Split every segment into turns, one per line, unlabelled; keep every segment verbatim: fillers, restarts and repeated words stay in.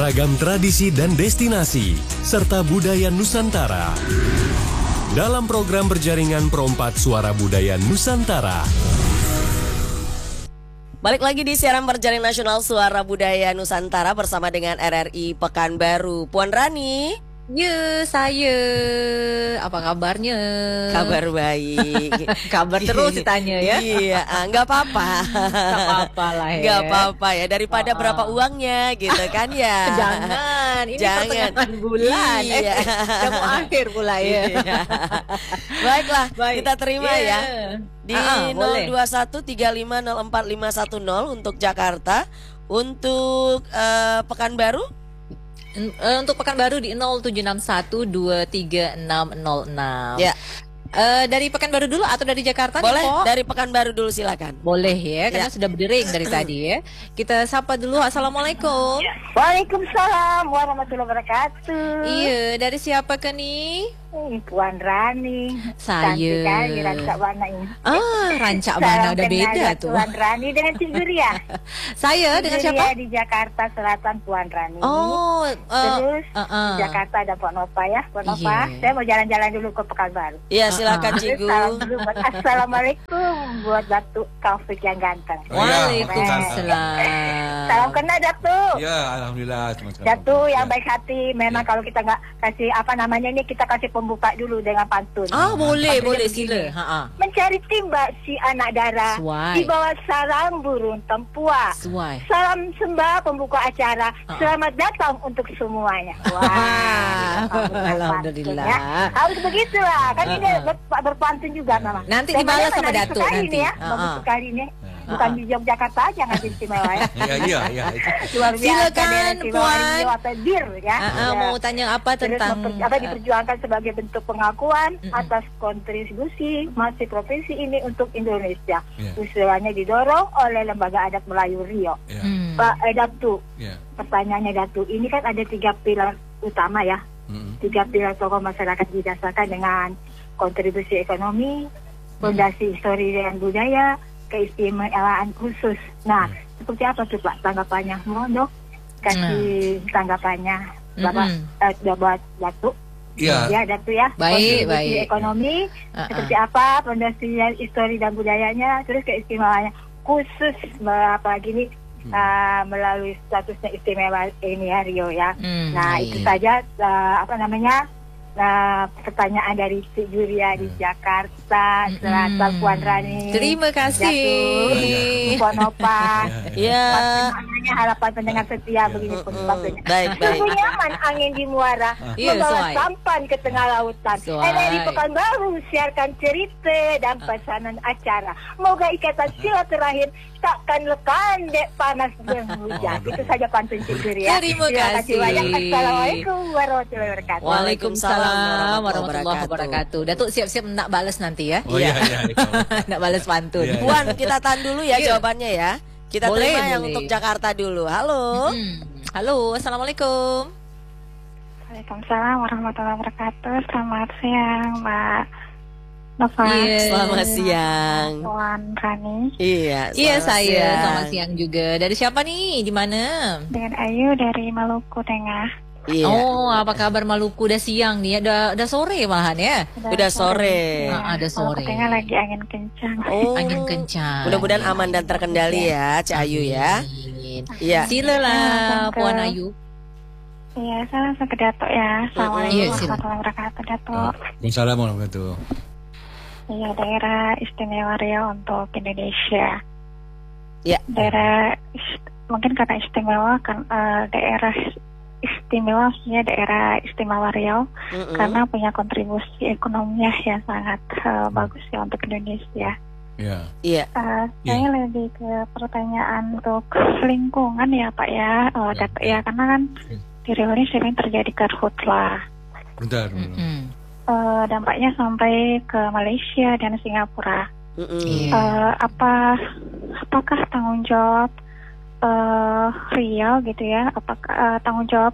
ragam tradisi dan destinasi, serta budaya Nusantara. Dalam program berjaringan Perompat Suara Budaya Nusantara.
Balik lagi di siaran berjaring nasional Suara Budaya Nusantara bersama dengan R R I Pekanbaru. Puan Rani.
Ya, saya. Apa kabarnya?
Kabar baik.
Kabar terus ditanya ya.
Iya, nggak apa-apa.
Nggak apa-apa lah ya.
Nggak apa-apa ya, daripada
oh.
berapa uangnya gitu kan ya.
Jangan, ini
Jangan.
pertengahan bulan.
Iya.
Eh, udah mau akhir pula ya.
Iya. Baiklah,
Baik.
kita terima
yeah.
ya. Di
uh-uh,
nol dua satu tiga lima nol empat lima satu nol untuk Jakarta. Untuk uh, Pekanbaru
untuk Pekanbaru di nol tujuh enam satu dua tiga enam nol enam.
Ya.
Uh, dari Pekanbaru dulu atau dari Jakarta?
Boleh,
nih,
dari Pekanbaru dulu silakan.
Boleh ya, karena
ya.
sudah berdering dari tadi ya. Kita sapa dulu. Assalamualaikum.
Waalaikumsalam warahmatullahi wabarakatuh.
Iya, dari siapa kan nih?
Eh, Puan Rani.
Saya.
Cantik kali Rancak Bana ini.
Ah, Rancak Bana udah beda tuh.
Puan Rani dengan Cik Zuria.
Saya dengan siapa?
di Jakarta Selatan, Puan Rani.
Oh, uh,
terus
uh, uh.
di Jakarta ada Pak Nova ya, Pak Nova.
Yeah.
Saya mau jalan-jalan dulu ke Pekanbaru.
Iya, silakan
Uh-uh.
Cigu.
Salam dulu buat Assalamualaikum buat Datuk Taufik yang ganteng.
Waalaikumsalam.
Salam kena Datuk.
Ya, alhamdulillah.
Datuk yang
ya.
baik hati. Memang
Ya.
kalau kita nggak kasih apa namanya ini, kita kasih pembuka dulu dengan pantun.
Ah, boleh,
Pantun
boleh
yang
sila.
begini.
Ha ah.
Mencari timba si anak dara
Suai.
di bawah sarang burung tempua.
Suai.
Salam sembah pembuka acara.
Ah.
Selamat datang untuk semuanya. Wah,
Alhamdulillah.
ya. Harus begitulah. Kan ini ber- berpantun juga memang.
Nanti
Dan
dibalas sama
menarik
Datuk
sekali
nanti.
Ini ya,
Ah,
bagus
ah.
sekali nih. Bukan di Yogyakarta aja nggak istimewa ya.
Ya, iya, iya.
Luar biasa.
Silakan,
daerah istimewa
Puan.
Riau atau Bir ya.
Ah, ah,
Ya.
mau tanya apa
Terus
tentang
memper- apa diperjuangkan sebagai bentuk pengakuan
Mm-mm.
atas kontribusi masih provinsi ini untuk Indonesia.
Ya.
Usulannya didorong oleh Lembaga Adat Melayu Riau.
Ya.
Hmm.
Pak eh, Datu,
Ya.
pertanyaannya Datu, ini kan ada tiga pilar utama ya.
Mm-mm.
Tiga pilar tokoh masyarakat didasarkan dengan kontribusi ekonomi, fondasi histori dan budaya, keistimewaan khusus. Nah, seperti apa tuh Pak tanggapannya? Mohon dong kasih tanggapannya Bapak
Mm-mm.
eh, Bapak Datu.
Iya.
Ya, Datu ya.
Baik,
Kontribusi
baik.
ekonomi
Ah, ah.
seperti apa, fondasi histori dan budayanya, terus keistimewaannya khusus apa gini uh, melalui statusnya istimewa ini ya Rio ya.
Hmm,
Nah,
baik.
itu saja uh, apa namanya? Nah, pertanyaan dari Cik Julia di Jakarta, Selatan, Puan Rani.
Terima kasih.
Jatuh, Puan Opa.
Ya.
Pastinya harapan pendengar setia begini pengetahuannya.
Baik, baik.
Sungguh nyaman angin di muara,
Iya,
membawa
Soai.
sampan ke tengah lautan.
Soai.
R R I Pekanbaru siarkan cerita dan pesanan acara. Moga ikatan silaturahim takkan lekan dek panas dan hujan.
Aduh.
Itu saja pantun Cik Julia.
Terima
Terima
kasih.
banyak. Assalamualaikum warahmatullahi wabarakatuh.
Waalaikumsalam
Waalaikumsalam
warahmatullahi
warahmatullahi wabarakatuh. Datuk siap-siap nak balas nanti ya.
Oh iya, iya. iya.
Nak balas pantun.
Iya, iya.
Puan, kita tahan dulu ya
Iya.
jawabannya ya. Kita
Boleh,
terima yang
boleh.
untuk Jakarta dulu. Halo.
Hmm. Halo, assalamualaikum.
Waalaikumsalam warahmatullahi wabarakatuh. Selamat siang, Mbak Nova.
Iya.
Selamat siang.
Puan Rani.
Iya,
Iya
selamat
saya,
siang.
selamat siang juga. Dari siapa nih? Di mana?
Dengan Ayu dari Maluku Tengah.
Iya.
Oh, apa kabar Maluku? Udah siang nih, udah udah sore malahan ya.
Udah sore.
Ah, ada sore.
Maluku Tengah lagi angin kencang.
Oh.
Angin kencang.
Mudah-mudahan aman dan terkendali ya, Cak Ayu ya.
Amin.
Iya.
Silalah
Salam
Puan
ke-
Ayu.
Iya, salam ke Datuk ya.
Iya,
Assalamualaikum
silakan.
warahmatullahi wabarakatuh, Datuk.
Waalaikumsalam warahmatullahi wabarakatuh.
Iya, daerah istimewa Riau untuk Indonesia.
Ya.
Daerah ist- mungkin karena istimewa kan eh, daerah istimewa maksudnya daerah istimewa Riau
Mm-mm.
karena punya kontribusi ekonominya yang sangat eh, bagus ya untuk Indonesia.
Ya.
Iya.
Eh,
Iya.
saya lebih ke pertanyaan untuk lingkungan ya Pak ya, Eh,
Ya.
dat- ya karena kan di Riau ini sering terjadi karhutlah.
Bentar dulu.
Mm-mm.
Eh, dampaknya sampai ke Malaysia dan Singapura.
Mm-mm.
Iya.
Eh, apa apakah tanggung jawab eh, Riau gitu ya? Apakah eh, tanggung jawab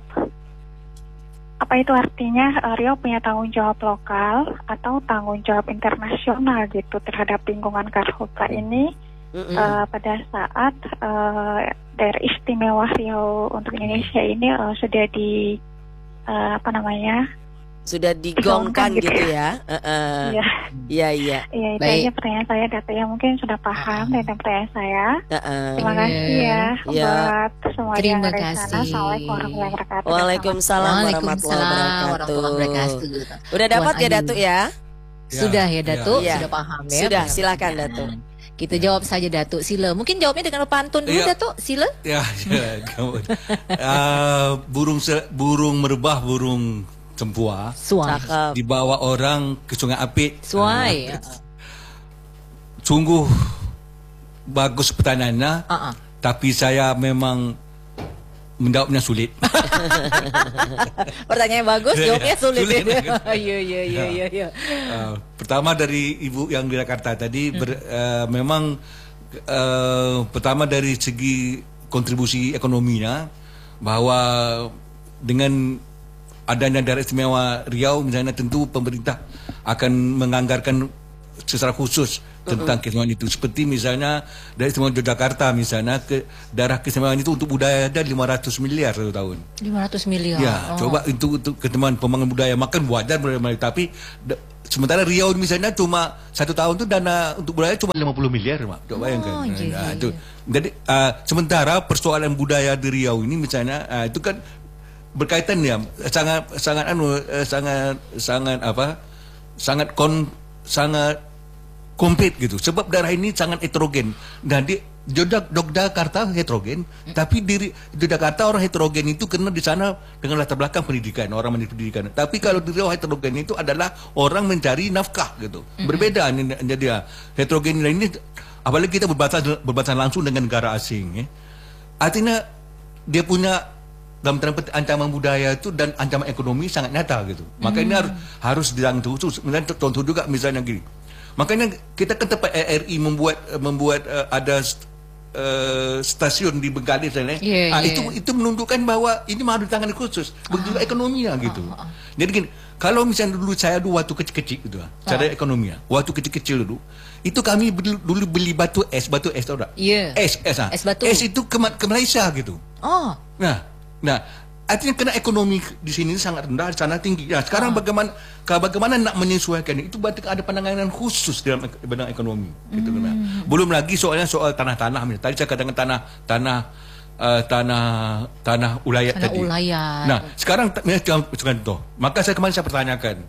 apa itu artinya eh, Riau punya tanggung jawab lokal atau tanggung jawab internasional gitu terhadap lingkungan karhutla ini mm-hmm. uh, pada saat uh, daerah istimewa Riau untuk Indonesia ini uh, sudah di uh, apa namanya
sudah digongkan gitu, gitu ya. Uh-uh.
Iya.
Iya, iya.
Iya, itu aja pertanyaan saya. Data yang mungkin sudah paham uh. tentang pertanyaan saya.
Uh-uh.
Terima kasih ya
yeah.
buat semua yang ada di sana. Assalamualaikum warahmatullahi wabarakatuh.
Waalaikumsalam warahmatullahi wabarakatuh. Udah dapat ya Datuk ya?
Ya, sudah ya Datuk,
ya.
sudah paham ya.
Sudah, silakan Datuk.
Kita jawab saja Datuk, sila. Mungkin jawabnya dengan pantun dulu ya. Datuk, sila.
Ya, ya. uh, burung burung merebah, burung cempua
Suai.
dibawa orang ke Sungai Apit.
Suai.
Uh, sungguh bagus pertanyaannya, uh-uh. tapi saya memang menjawabnya sulit.
Pertanyaan bagus, jawabnya sulit.
sulit
Iya, iya, iya, iya. Ya.
Uh, pertama dari ibu yang di Jakarta tadi, hmm. ber, uh, memang uh, pertama dari segi kontribusi ekonominya, bahwa dengan adanya daerah istimewa Riau misalnya, tentu pemerintah akan menganggarkan secara khusus tentang uh-uh. keistimewaan itu. Seperti misalnya daerah istimewa Yogyakarta misalnya, ke daerah keistimewaan itu untuk budaya ada lima ratus miliar satu tahun.
lima ratus miliar.
Ya,
oh.
coba untuk untuk ketemuan pembangunan budaya, makan wajar budaya, tapi da, sementara Riau misalnya cuma satu tahun itu dana untuk budaya cuma lima puluh miliar, Mak. Coba bayangkan.
Oh, iya,
nah,
iya.
itu. Jadi uh, sementara persoalan budaya di Riau ini misalnya uh, itu kan berkaitan ya, sangat sangat anu sangat sangat apa sangat kon sangat komplit gitu, sebab daerah ini sangat heterogen. Dan di Yogyakarta heterogen, hmm. tapi di Yogyakarta orang heterogen itu karena di sana dengan latar belakang pendidikan, orang mencari pendidikan. Tapi kalau di Riau heterogen itu adalah orang mencari nafkah gitu. Hmm. Berbeda jadi ya, heterogen ini, apalagi kita berbatasan berbatasan langsung dengan negara asing ya. Artinya dia punya dalam tanda petik ancaman budaya itu dan ancaman ekonomi sangat nyata gitu. Maka hmm. ini harus harus ditangani khusus. Misalnya contoh juga misalnya gini. Makanya kita kan tempat R I membuat membuat uh, ada uh, stasiun di Bengkalis dan lain.
Yeah,
ah,
yeah.
itu itu menunjukkan bahwa ini harus ditangani khusus. Begitu ah. ekonominya gitu. Ah, ah. Jadi gini, kalau misalnya dulu saya dulu waktu kecil-kecil gitu, ah. cara ekonominya, waktu kecil-kecil dulu, itu kami beli, dulu beli batu es, batu es tau tak?
Iya. Yeah.
Es, es, ah.
es batu.
Es itu ke, ke Malaysia gitu.
Oh.
Nah. Nah, artinya kena ekonomi di sini sangat rendah, di sana tinggi. Nah, sekarang ah. bagaimana bagaimana nak menyesuaikan itu, berarti ada pandangan khusus dalam bidang ekonomi. Hmm. Gitu, kan. Belum lagi soalnya soal tanah-tanah. Tadi saya katakan tanah tanah uh, tanah tanah ulayat
tanah
tadi.
Ulayat.
Nah, sekarang contoh. Maka saya kemarin saya pertanyakan,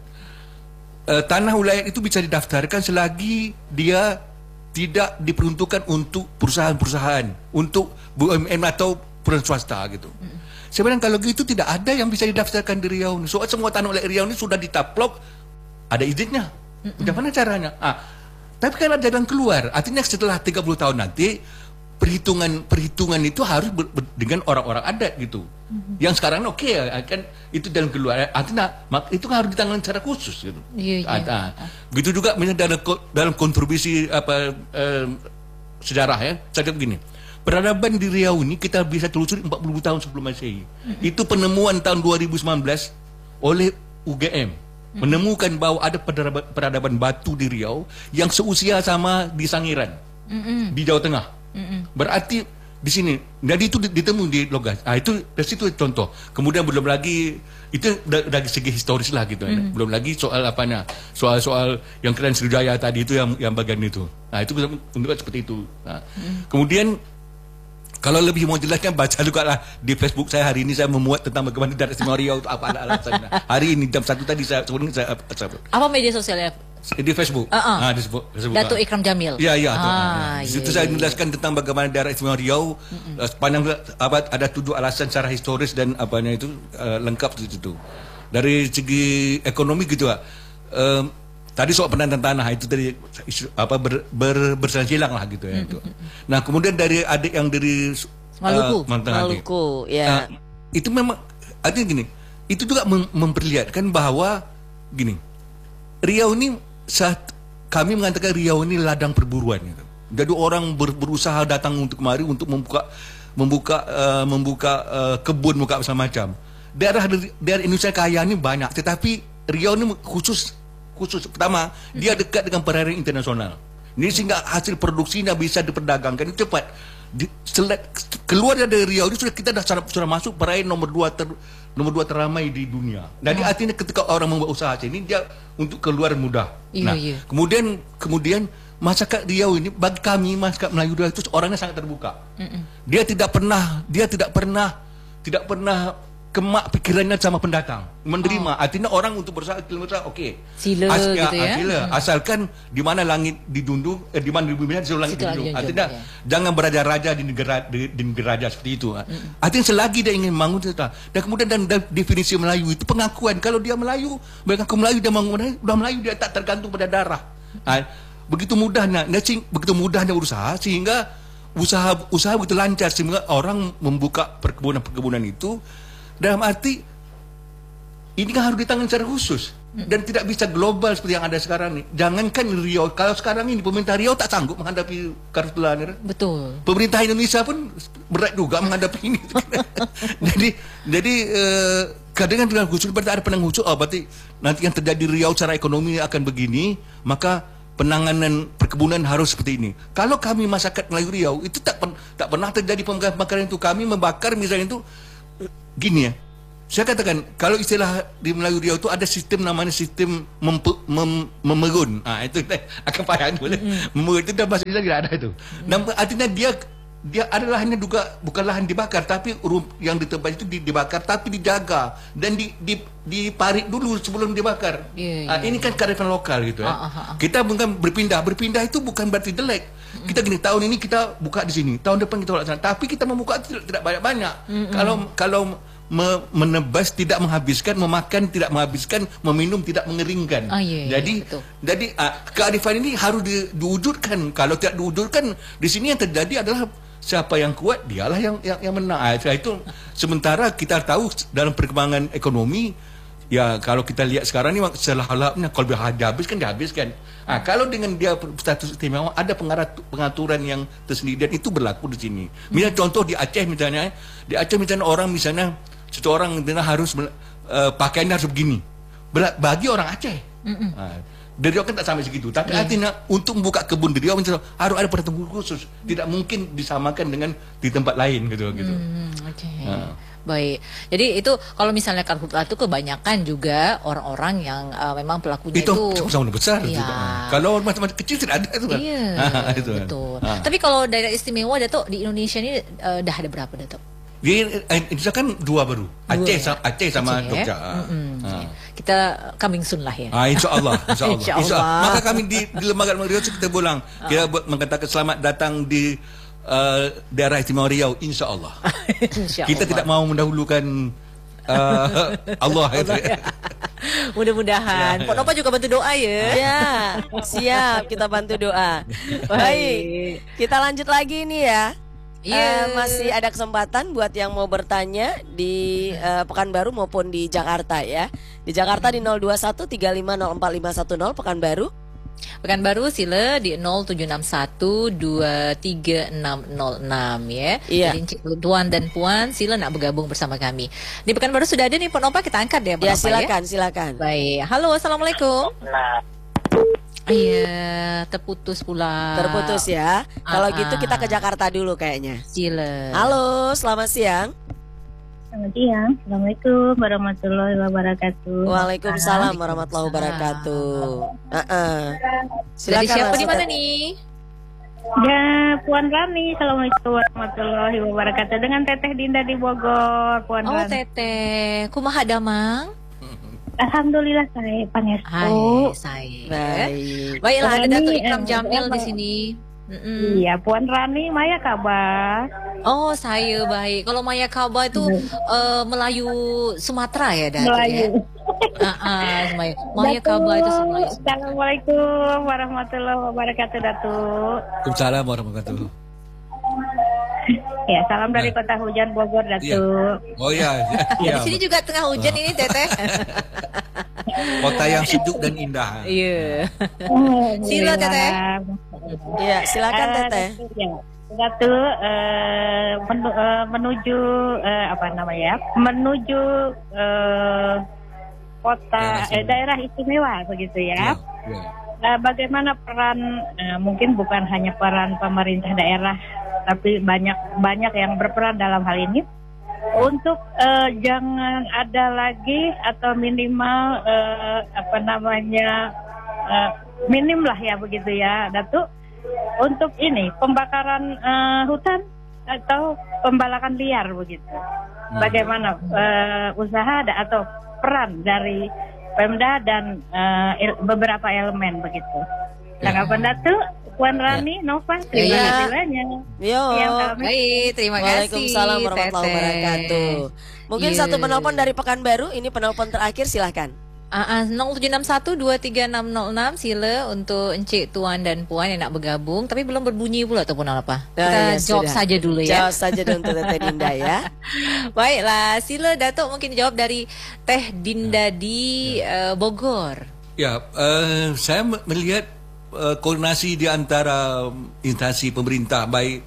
uh, tanah ulayat itu bisa didaftarkan selagi dia tidak diperuntukkan untuk perusahaan-perusahaan, untuk B U M N atau perusahaan swasta gitu. Hmm. Sebenarnya kalau gitu tidak ada yang bisa didaftarkan di Riau ini. Soal semua tanah oleh Riau ini sudah ditaplok, ada izinnya. Bagaimana caranya? Ah, tapi kan ada jalan keluar. Artinya setelah tiga puluh tahun nanti perhitungan perhitungan itu harus ber, ber, dengan orang-orang adat gitu. Mm-hmm. Yang sekarang oke okay, ya, kan itu jalan keluar. Artinya itu harus ditangani secara khusus gitu.
Iya, iya.
Ah, begitu juga misalnya dalam dalam kontribusi apa eh, sejarah ya. Saya begini. Peradaban di Riau ini kita bisa telusuri empat puluh tahun sebelum Masehi. Mm-hmm. Itu penemuan tahun dua ribu sembilan belas oleh U G M. Mm-hmm. Menemukan bahwa ada peradaban, peradaban batu di Riau yang seusia sama di Sangiran. Mm-hmm. Di Jawa Tengah. Mm-hmm. Berarti di sini, jadi itu ditemui di Logas. Ah itu dari situ contoh. Kemudian belum lagi itu dari segi historis lah gitu. Mm-hmm. Belum lagi soal apanya, soal-soal yang keren Sriwijaya tadi itu yang yang bagian itu. Nah itu menunjukkan seperti itu. Nah, mm-hmm. Kemudian kalau lebih mau jelasnya baca juga lah di Facebook saya. Hari ini saya memuat tentang bagaimana daerah istimewa Riau itu apa alasannya. Hari ini jam satu tadi saya sebelum saya, saya
apa media sosialnya?
Di Facebook.
Uh-uh.
Ah, di Facebook.
Datuk Ikram Jamil.
Iya, iya.
Ah,
di situ
iya,
saya menjelaskan tentang bagaimana daerah istimewa Riau uh, sepanjang abad ada tujuh alasan secara historis dan apanya itu uh, lengkap di situ. Dari segi ekonomi gitu lah. Um, Tadi soal penataan tanah itu dari apa ber, ber, bersilang lah gitu ya. Mm-hmm. Nah kemudian dari adik yang dari
Maluku,
uh, Maluku, ya.
Nah, itu memang artinya gini, itu juga mem memperlihatkan bahwa gini, Riau ini saat kami mengatakan Riau ini ladang perburuan gitu. Jadi orang ber, berusaha datang untuk kemari untuk membuka membuka uh, membuka uh, kebun, membuka segala macam. Daerah daerah Indonesia kaya ini banyak, tetapi Riau ini khusus. Khusus pertama, dia dekat dengan perairan internasional. Ini sehingga hasil produksinya bisa diperdagangkan itu cepat. Di, selek, keluar dari Riau ini sudah kita dah sudah masuk peraih nomor dua ter, nomor dua teramai di dunia. Jadi oh. artinya ketika orang membuat usaha sini dia untuk keluar mudah.
Iya,
nah,
iya.
kemudian kemudian masyarakat Riau ini bagi kami masyarakat Melayu Riau itu orangnya sangat terbuka. Mm-mm. Dia tidak pernah dia tidak pernah tidak pernah kemak pikirannya sama pendatang, menerima. Oh. Artinya orang untuk berusaha berusaha oke. Okay.
Sila As, gitu ya.
Sila. Hmm. Asalkan di mana langit didundung, eh, di mana di bumi di langit didundung. Artinya ya. Jangan beraja-raja di negara di, di negara raja seperti itu. Hmm. Artinya selagi dia ingin membangun cerita. Dan kemudian dan, dan definisi Melayu itu pengakuan kalau dia Melayu, mengaku Melayu dia bangun Melayu, udah Melayu dia tak tergantung pada darah. Hmm. Begitu mudahnya, begitu mudahnya usaha sehingga usaha usaha begitu lancar sehingga orang membuka perkebunan-perkebunan itu. Dalam arti ini kan harus ditangani secara khusus dan tidak bisa global seperti yang ada sekarang ini. Jangankan Riau, kalau sekarang ini pemerintah Riau tak sanggup menghadapi karhutla.
Betul.
Pemerintah Indonesia pun berat juga menghadapi ini. jadi jadi eh, kadang dengan khusus berarti ada penang khusus. Oh, berarti nanti yang terjadi Riau secara ekonomi akan begini, maka penanganan perkebunan harus seperti ini. Kalau kami masyarakat Melayu Riau itu tak tak pernah terjadi pembakaran itu. Kami membakar misalnya itu gini ya, saya katakan kalau istilah di Melayu Riau itu ada sistem namanya sistem mempe, mem, memerun. Ah itu akan payah boleh. Mm-hmm. Memerun itu dah bahasa Indonesia tidak ada itu. Mm-hmm. Artinya dia dia ada lahannya juga bukan lahan dibakar tapi yang di tempat itu dibakar tapi dijaga dan di, di, diparit dulu sebelum dibakar. Yeah, yeah, ah, ini kan kearifan lokal gitu ya. Uh, uh, uh. Kita bukan berpindah, berpindah itu bukan berarti jelek. Kita gini, tahun ini kita buka di sini, tahun depan kita buka di sana. Tapi kita membuka tidak, tidak banyak-banyak. Mm-hmm. Kalau kalau me, menebas tidak menghabiskan, memakan tidak menghabiskan, meminum tidak mengeringkan. Oh, iya, iya, jadi betul. jadi uh, kearifan ini harus di, diwujudkan. Kalau tidak diwujudkan, di sini yang terjadi adalah siapa yang kuat dialah yang yang, yang menang. Ah, itu sementara kita tahu dalam perkembangan ekonomi. Ya kalau kita lihat sekarang ni selah-halapnya kalau dihabiskan dihabiskan. Ah kalau dengan dia status istimewa ada pengaturan yang tersendiri dan itu berlaku di sini. Misalnya hmm. contoh di Aceh misalnya, di Aceh misalnya orang misalnya seseorang harus uh, pakaiannya harus begini. Bagi orang Aceh. Hmm. Ah, dari Riau kan tak sampai segitu. Tapi yeah. artinya untuk membuka kebun di Riau misalnya, harus ada pertemuan khusus. Tidak mungkin disamakan dengan di tempat lain gitu gitu.
Hmm, Oke. Okay. Ah. Baik, jadi itu kalau misalnya karhutla itu kebanyakan juga orang-orang yang uh, memang pelakunya itu
itu sama besar ya. Juga. Kalau macam-macam kecil tidak ada itu kan.
Iya, ah, itu betul. Ah. Tapi kalau daerah istimewa Datuk di Indonesia ini uh, dah ada berapa Datuk?
Di Indonesia kan dua baru, dua, Aceh, ya? Aceh sama Aceh, Jogja. Ya?
Mm-hmm. Ah. Kita coming soon lah ya.
Ah, insya Allah, insya Allah. insya Allah. Insya Allah. Maka kami di, di Lembaga Riau kita pulang, ah. kita mengatakan selamat datang di Uh, daerah istimewa Riau, insya Allah. Insya kita Allah. Tidak mau mendahulukan uh, Allah. Allah ya.
Mudah-mudahan. Ya, Pak Nova juga bantu doa ya.
Ya, siap kita bantu doa. Baik, kita lanjut lagi nih ya. Yeah. Uh, masih ada kesempatan buat yang mau bertanya di uh, Pekanbaru maupun di Jakarta ya. Di Jakarta di nol dua satu tiga lima nol empat lima satu nol Pekanbaru.
Pekanbaru sila di nol tujuh enam satu dua tiga enam nol enam ya.
Iya.
Jadi tuan dan puan sila nak bergabung bersama kami. Di Pekanbaru sudah ada nih Pak Nova, kita angkat deh Pak
ya,
Nova
silakan,
ya.
silakan.
Baik. Halo, assalamualaikum. Iya, terputus pula.
Terputus ya. Kalau gitu kita ke Jakarta dulu kayaknya.
Sila.
Halo, selamat siang.
Selamat siang. Assalamualaikum warahmatullahi wabarakatuh.
Waalaikumsalam warahmatullahi wabarakatuh. Uh-uh.
Silakan. Siapa di mana nih?
Ya, Puan Rani. Assalamualaikum warahmatullahi wabarakatuh. Dengan Teteh Dinda di Bogor, Puan
oh,
Rani.
Oh, Teteh. Kumaha damang?
Alhamdulillah saya pangestu.
Hai, saya.
Baik.
Baiklah, ada Datuk Ikram Jamil di sini.
Mm-mm. Iya, Puan Rani, Maya kabar?
Oh, saya baik. Kalau Maya kabar itu uh, Melayu Sumatera ya, Datuk?
Melayu.
Ya? uh-uh, Maya, Maya kabar itu Melayu.
Assalamualaikum warahmatullahi wabarakatuh, Datuk.
Waalaikumsalam warahmatullahi wabarakatuh.
Ya, salam dari Kota Hujan Bogor, Datuk.
Ya. Oh iya.
Ya, di sini juga tengah hujan oh. ini, Teteh.
Kota yang sejuk dan indah.
Iya. Yeah. Sila, Teteh.
Iya, silakan Teteh.
Uh, Datuk uh, menu, uh, menuju uh, apa namanya? Menuju uh, kota daerah, eh, daerah istimewa begitu ya. Yeah. Yeah. uh, bagaimana peran uh, mungkin bukan hanya peran pemerintah daerah, tapi banyak banyak yang berperan dalam hal ini untuk uh, jangan ada lagi atau minimal uh, apa namanya uh, minim lah ya begitu ya, Datuk, untuk ini pembakaran uh, hutan atau pembalakan liar begitu. Bagaimana uh, usaha ada atau peran dari Pemda dan uh, il- beberapa elemen begitu. Tanggapan Datuk, Puan Rani, Nova, terima
Iya.
kasih banyak.
Yo.
Yang kami-
Baik, terima kasih.
Waalaikumsalam warahmatullahi
Teteh.
wabarakatuh. Mungkin
Iya.
satu penelpon dari Pekanbaru, ini penelpon terakhir, silahkan.
Uh, uh, nol tujuh enam satu dua tiga enam nol enam sila untuk Encik Tuan dan Puan yang nak bergabung, tapi belum berbunyi pula ataupun apa. Kita
Ah, ya,
jawab
sudah.
saja dulu ya.
Jawab saja dulu untuk Teteh Dinda ya.
Baiklah, sila Datuk mungkin jawab dari Teh Dinda di uh, Bogor.
Ya, uh, saya me- melihat uh, koordinasi di antara instansi pemerintah baik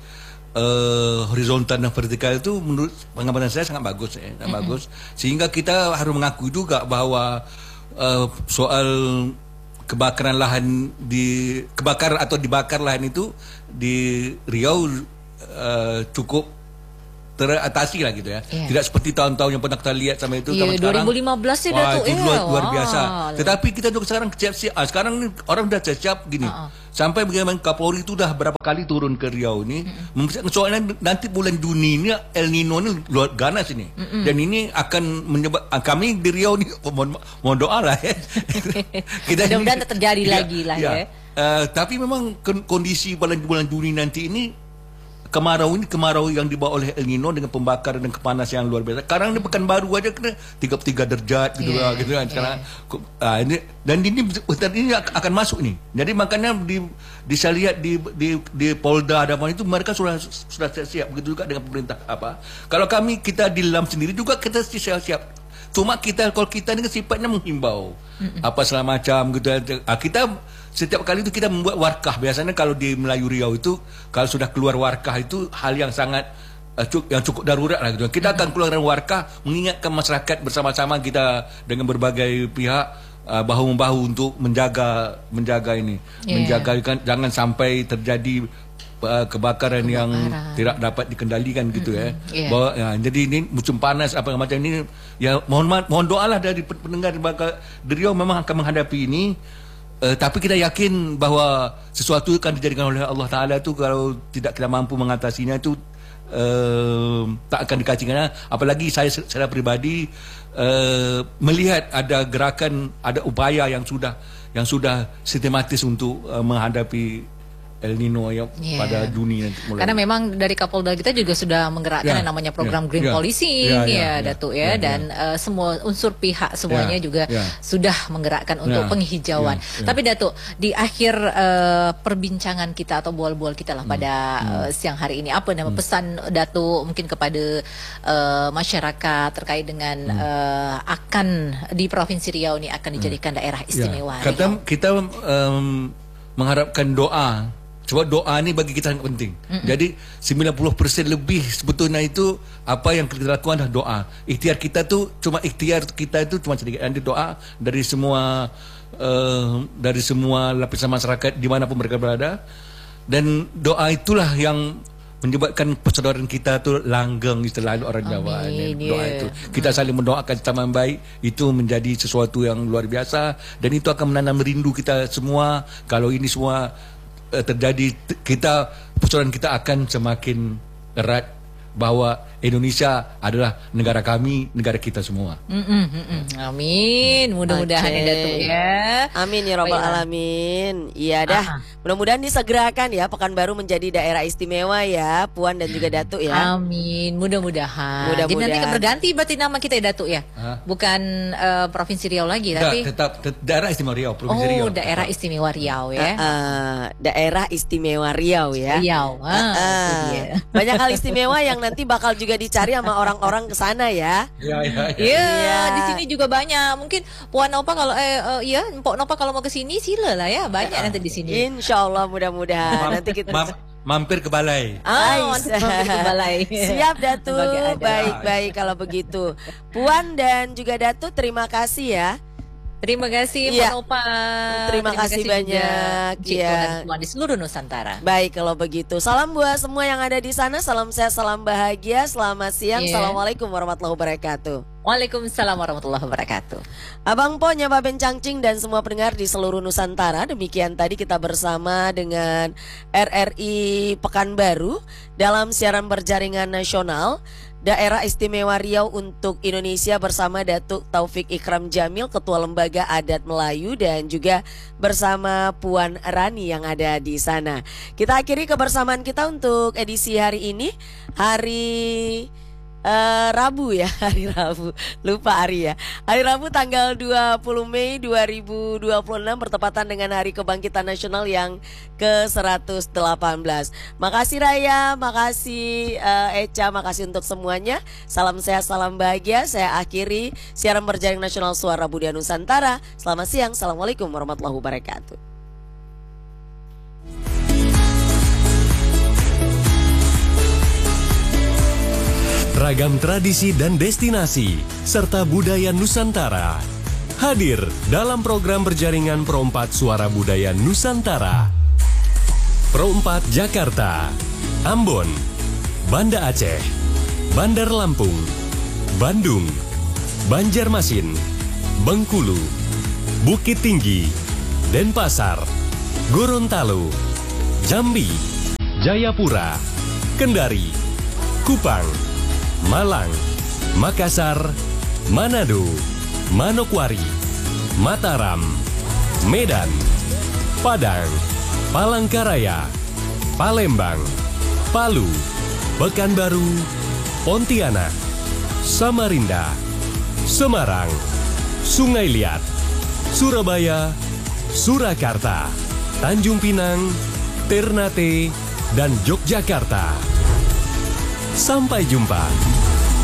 uh, horizontal dan vertikal itu menurut pengamatan saya sangat bagus, eh, sangat mm-hmm. bagus. Sehingga kita harus mengakui juga bahwa uh, soal kebakaran lahan di kebakar atau dibakar lahan itu di Riau uh, cukup teratasi lah gitu ya.
Yeah.
Tidak seperti tahun-tahun yang pernah kita lihat sama itu.
Yeah,
tahun sekarang.
dua ribu lima belas ya,
Wah,
Datuk,
itu
ya.
luar, luar
Wah.
biasa. Tetapi kita juga sekarang siap-siap. Ah, sekarang ni orang dah siap gini.
Uh-uh.
Sampai bagaimana Kapolri itu dah berapa kali turun ke Riau ni. Uh-uh. Soalnya nanti bulan Juni ni El Nino ni luar ganas ini. Uh-uh. Dan ini akan menyebab ah, kami di Riau ni oh, mohon, mohon doa lah ya. Kita
Mudah-mudahan
ini-
tak terjadi
ya,
lagi lah ya.
Uh, tapi memang kon- kondisi bulan bulan Juni nanti ini kemarau ini kemarau yang dibawa oleh El Nino dengan pembakaran dan kepanasan yang luar biasa. Sekarang ni Pekanbaru aja kena tiga puluh tiga derajat gitu
Yeah,
lah gitu kan sekarang. Ah, ini dan ini hutan ini akan masuk ni. Jadi makanya di di saya lihat di di di Polda dan itu mereka sudah sudah siap begitu juga dengan pemerintah apa. Kalau kami kita di dalam sendiri juga kita siap-siap. Cuma kita kalau kita ni sifatnya menghimbau mm-mm. apa segala macam gitu. Ah, kita setiap kali itu kita membuat warkah. Biasanya kalau di Melayu Riau itu kalau sudah keluar warkah itu hal yang sangat uh, cuk, yang cukup darurat lah gitu. Kita akan keluarkan warkah mengingatkan masyarakat bersama-sama kita dengan berbagai pihak uh, bahu membahu untuk menjaga menjaga ini,
Yeah.
menjaga kan, jangan sampai terjadi uh, kebakaran, kebakaran yang tidak dapat dikendalikan gitu ya.
Yeah.
Bahawa, ya. Jadi ini musim panas apa macam ini ya mohon mohon doalah dari pendengar di Riau memang akan menghadapi ini. Uh, tapi kita yakin bahawa sesuatu akan dijadikan oleh Allah Ta'ala itu kalau tidak kita mampu mengatasinya itu uh, tak akan dikacikan. Apalagi saya secara pribadi uh, melihat ada gerakan, ada upaya yang sudah yang sudah sistematis untuk uh, menghadapi El Nino yang
Yeah.
pada Juni nanti mulai.
Karena memang dari Kapolda kita juga sudah menggerakkan
Ya,
yang namanya program
ya,
Green
ya,
Policing
ya,
ya,
ya, ya,
Datuk
ya,
ya,
ya.
dan uh, semua unsur pihak semuanya
Ya,
juga
ya.
sudah menggerakkan untuk
Ya,
penghijauan.
ya, ya.
Tapi Datuk, di akhir uh, perbincangan kita atau bual-bual kita lah pada uh, siang hari ini, apa nama pesan Datuk mungkin kepada uh, masyarakat terkait dengan uh, akan di Provinsi Riau ini akan dijadikan daerah istimewa
Ya. Kata
Riau.
kita um, mengharapkan doa. Sebab doa ni bagi kita sangat penting. Mm-mm. Jadi sembilan puluh persen lebih sebetulnya itu apa yang kita lakukan adalah doa. Ikhtiar kita tu cuma ikhtiar kita itu cuma sedikit. Ada doa dari semua uh, dari semua lapisan masyarakat di mana pun mereka berada. Dan doa itulah yang menyebabkan persaudaraan kita tu langgeng istilahnya orang Jawa.
Amin,
Dan doa
ya.
itu kita saling mendoakan sama yang baik itu menjadi sesuatu yang luar biasa dan itu akan menanam rindu kita semua. Kalau ini semua uh, terjadi t- kita persaudaraan kita akan semakin erat bahawa Indonesia adalah negara kami, negara kita semua.
Mm-mm, mm-mm. Amin. Mudah-mudahan
Oke.
ya Datuk ya.
Amin ya Rabbal
Baiklah.
Alamin. Iya dah.
Ah.
Mudah-mudahan disegerakan ya Pekanbaru menjadi daerah istimewa ya, Puan dan juga Datuk ya.
Amin. Mudah-mudahan.
Mudah-mudahan.
Jadi nanti akan berganti berarti nama kita ya Datuk ya.
Ah.
Bukan uh, Provinsi Riau lagi
Tak,
tapi
tetap tet- daerah istimewa Riau, Provinsi
oh
Riau.
daerah istimewa Riau ya.
Ah, daerah istimewa Riau ya.
Riau. Ah,
Ah,
itu dia.
banyak hal istimewa yang nanti bakal juga dicari sama orang-orang ke sana ya.
Ya, ya, ya.
Ya,
Iya.
di sini juga banyak. Mungkin Puan Nopa kalau eh uh, ya, Mpok Nopa kalau mau ke sini sila lah ya. Banyak nanti di sini.
Insya Allah mudah-mudahan
Mam-
nanti kita.
mam- mampir ke balai.
Ah,
Ais.
mantap, mampir ke balai.
Siap Datu,
Sebagai ada.
baik-baik kalau begitu. Puan dan juga Datu terima kasih ya.
Terima kasih
Iya.
Mbak Nova.
Terima kasih banyak,
juga Ciko
iya.
dan semua di seluruh Nusantara.
Baik kalau begitu. Salam buat semua yang ada di sana. Salam sehat, salam bahagia. Selamat siang.
Iya.
Assalamualaikum warahmatullahi wabarakatuh.
Waalaikumsalam warahmatullahi wabarakatuh.
Abang Po, Nyaba Bencangcing dan semua pendengar di seluruh Nusantara. Demikian tadi kita bersama dengan R R I Pekanbaru dalam siaran berjaringan nasional Daerah Istimewa Riau untuk Indonesia bersama Datuk Taufik Ikram Jamil, Ketua Lembaga Adat Melayu, dan juga bersama Puan Rani yang ada di sana. Kita akhiri kebersamaan kita untuk edisi hari ini, hari Uh, Rabu ya, hari Rabu, lupa hari ya. Hari Rabu tanggal dua puluh Mei dua ribu dua puluh enam bertepatan dengan Hari Kebangkitan Nasional yang ke seratus delapan belas. Makasih Raya, makasih uh, Echa, makasih untuk semuanya. Salam sehat, salam bahagia. Saya akhiri siaran berjaring nasional Suara Budaya Nusantara. Selamat siang, assalamualaikum warahmatullahi wabarakatuh.
Ragam tradisi dan destinasi serta budaya Nusantara hadir dalam program berjaringan Pro empat Suara Budaya Nusantara. Pro empat Jakarta, Ambon, Banda Aceh, Bandar Lampung, Bandung, Banjarmasin, Bengkulu, Bukit Tinggi, Denpasar, Gorontalo, Jambi, Jayapura, Kendari, Kupang, Malang, Makassar, Manado, Manokwari, Mataram, Medan, Padang, Palangkaraya, Palembang, Palu, Pekanbaru, Pontianak, Samarinda, Semarang, Sungai Liat, Surabaya, Surakarta, Tanjung Pinang, Ternate, dan Yogyakarta. Sampai jumpa.